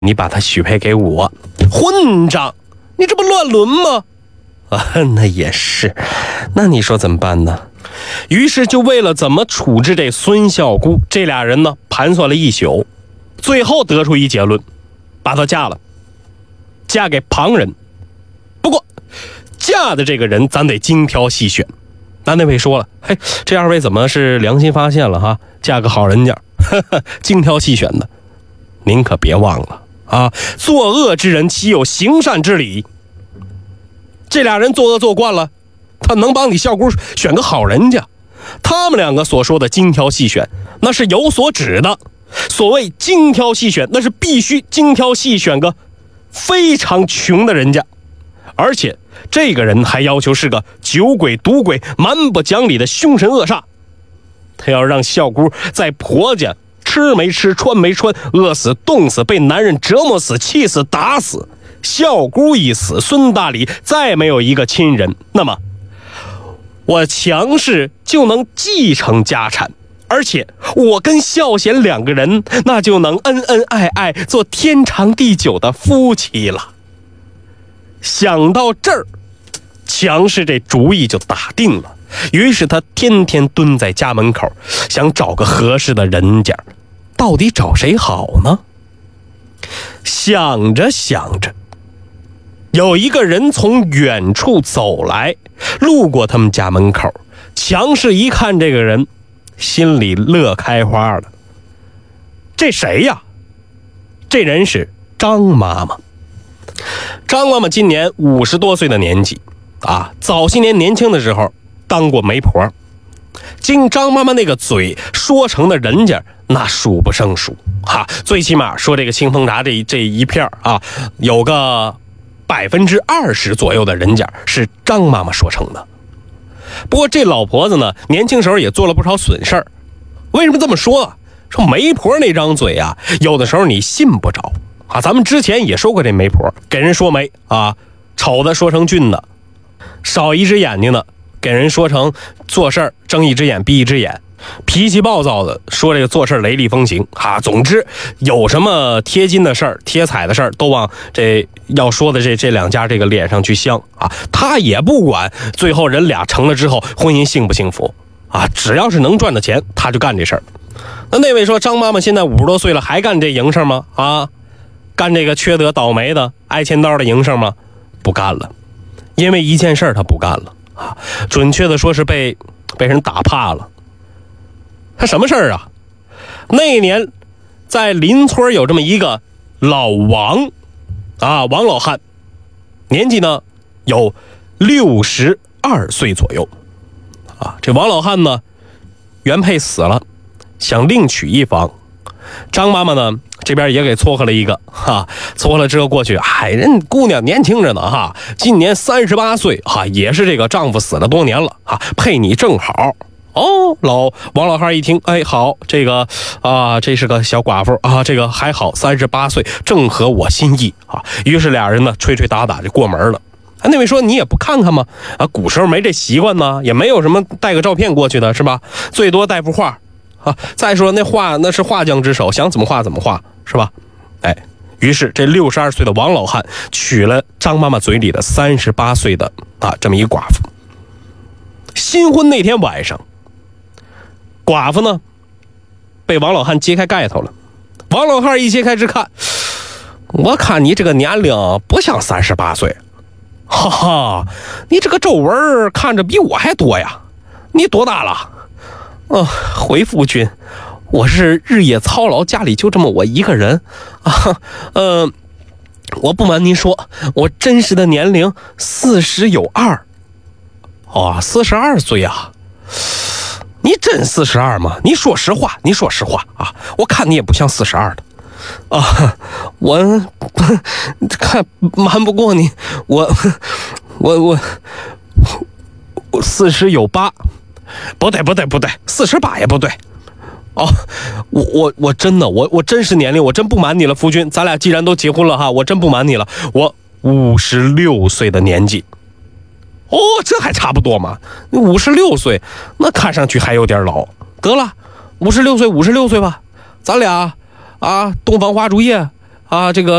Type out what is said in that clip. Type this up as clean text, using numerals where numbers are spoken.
你把她许配给我。混账，你这不乱伦吗？那也是，那你说怎么办呢？于是就为了怎么处置这孙孝姑，这俩人呢盘算了一宿，最后得出一结论，把她嫁了，嫁给旁人。不过嫁的这个人咱得精挑细选。那位说了，嘿，这二位怎么是良心发现了哈？嫁个好人家，精挑细选的。您可别忘了啊，作恶之人岂有行善之理？这俩人作恶做惯了，他能帮你孝姑选个好人家？他们两个所说的精挑细选，那是有所指的。所谓精挑细选，那是必须精挑细选个非常穷的人家，而且这个人还要求是个酒鬼赌鬼蛮不讲理的凶神恶煞。他要让孝姑在婆家吃没吃穿没穿，饿死冻死，被男人折磨死，气死打死。孝姑一死，孙大礼再没有一个亲人，那么我强氏就能继承家产，而且我跟孝贤两个人那就能恩恩爱爱，做天长地久的夫妻了。想到这儿，强氏这主意就打定了。于是他天天蹲在家门口，想找个合适的人家，到底找谁好呢？想着想着，有一个人从远处走来，路过他们家门口。强氏一看这个人，心里乐开花了。这谁呀？这人是张妈妈。张妈妈今年50多岁的年纪啊，早些年年轻的时候当过媒婆。经张妈妈那个嘴说成的人家那数不胜数哈，最起码说这个清风闸这一片啊，有个20%左右的人家是张妈妈说成的。不过这老婆子呢，年轻时候也做了不少损事儿。为什么这么说啊？说媒婆那张嘴啊，有的时候你信不着啊。咱们之前也说过，这媒婆给人说媒啊，丑的说成俊的，少一只眼睛的给人说成做事儿睁一只眼闭一只眼，脾气暴躁的说这个做事雷厉风行啊。总之有什么贴金的事儿贴彩的事儿都往这要说的这两家这个脸上去镶啊。他也不管最后人俩成了之后婚姻幸不幸福啊，只要是能赚的钱他就干这事儿。那位说张妈妈现在50多岁了还干这营生吗？啊，干这个缺德倒霉的挨千刀的营生吗？不干了。因为一件事他不干了啊，准确的说是被人打怕了。他什么事儿啊？那年在邻村有这么一个老王啊，王老汉，年纪呢有62岁左右啊。这王老汉呢原配死了，想另娶一房。张妈妈呢这边也给撮合了一个哈，撮合了之后过去，人姑娘年轻着呢哈，今年38岁哈，也是这个丈夫死了多年了啊，配你正好。王老汉一听，好，这个这是个小寡妇啊，这个还好，38岁正合我心意啊。于是俩人呢吹吹打打就过门了。那位说你也不看看吗？啊，古时候没这习惯呢，也没有什么带个照片过去的是吧？最多带幅画啊。再说那画那是画匠之手，想怎么画怎么画是吧？于是这62岁的王老汉娶了张妈妈嘴里的38岁的这么一寡妇。新婚那天晚上，寡妇呢被王老汉揭开盖头了。王老汉一揭开之看，我看你这个年龄不像38岁，哈哈，你这个皱纹看着比我还多呀，你多大了？回夫君，我是日夜操劳，家里就这么我一个人啊。我不瞒您说，我真实的年龄40有2。42岁啊？你真42吗？你说实话啊！我看你也不像42的啊。我看瞒不过你，我40有8。不对，48也不对。我真的我真实年龄，我真不瞒你了，夫君，咱俩既然都结婚了哈，我真不瞒你了，我56岁的年纪。这还差不多嘛，56岁那看上去还有点老。得了，56岁吧，咱俩东方花烛夜啊，这个